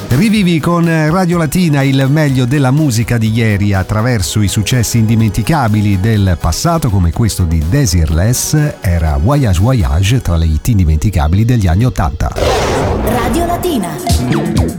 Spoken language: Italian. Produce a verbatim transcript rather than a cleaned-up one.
Rivivi con Radio Latina il meglio della musica di ieri attraverso i successi indimenticabili del passato, come questo di Desireless. Era Voyage Voyage tra le hit indimenticabili degli anni ottanta. Radio Latina.